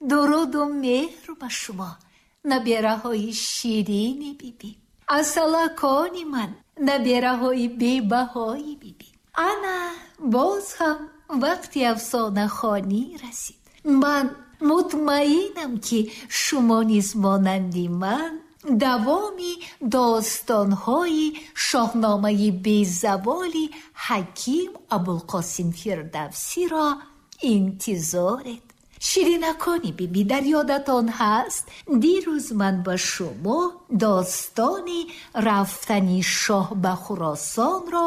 дуруду меҳру ба шумо, набераҳои ширини бибӣ. асалакони ман, набераҳои бебаҳои бибӣ. ана боз ҳам вақти афсонахонӣ расид. ман мутмаинам ки шумо низ монанди ман давоми достонҳои шоҳномаи безаволи ҳаким Абулқосим Фирдавсиро интизоред. ширинакони бибӣ, дар ёдатон ҳаст дирӯз ман ба шумо достони рафтани шоҳ ба Хуросонро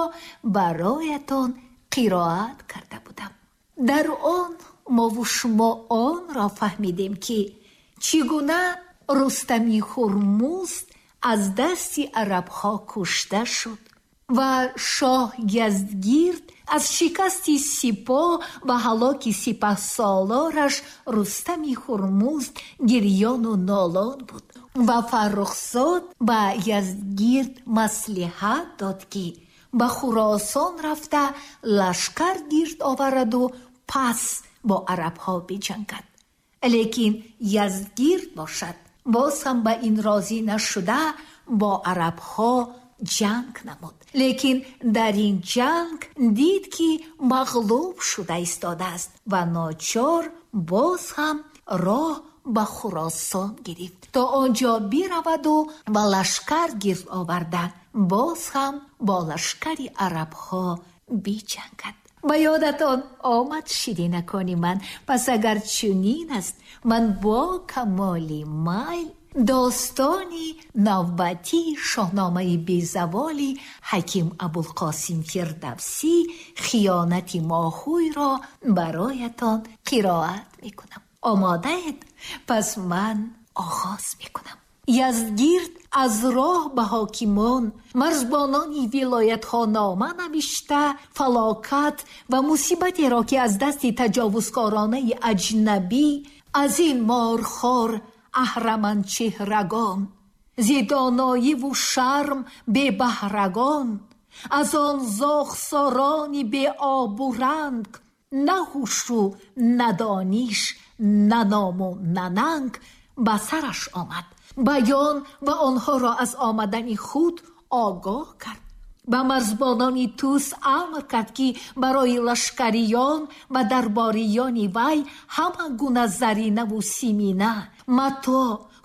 бароятон қироат карда будам. дар он мову шумо онро фаҳмидем ки чӣ гуна Рустами Ҳурмуз аз дасти арабҳо кушта шуд ва шоҳ Яздгирд аз шикасти сипоҳ ва ҳалоки сипаҳсолораш Рустами Ҳурмуз гирьёну нолон буд ва Фаррухзод ба Яздгирд маслиҳат дод ки ба Хуросон рафта лашкар гирд овараду пас бо арабҳо биҷангад. лекин Яздгирд бошад боз ҳам ба ин розӣ нашуда бо арабҳо ҷанг намуд. лекин дар ин ҷанг дид ки мағлуб шуда истодааст ва ночор боз ҳам роҳ ба Хуросон гирифт то онҷо бираваду ва лашкар гирд оварда боз ҳам бо лашкари арабҳо биҷангад. ба ёдатон омад ширинакони ман? пас агар чунин аст, ман бо камоли майл достони навбатии шоҳномаи безаволи ҳаким Абулқосим Фирдавсӣ хиёнати моҳӯйро бароятон қироат мекунам. омодаед? пас ман оғоз мекунам. Яздгирд аз роҳ ба ҳокимон, марзбонони вилоятҳо нома навишта фалокат ва мусибатеро ки аз дасти таҷовузкоронаи аҷнабӣ аз ин морхор аҳраманчеҳрагон, зи доноиву шарм бебаҳрагон, аз он зохсорони беобу ранг, на ҳушу на дониш, на ному на нанг ба сараш омад. баён ва онҳоро аз омадани худ огоҳ кард. ба марзбонони Тус амр кард ки барои лашкариён ва дарбориёни вай ҳама гуна заринаву симина, матоъ,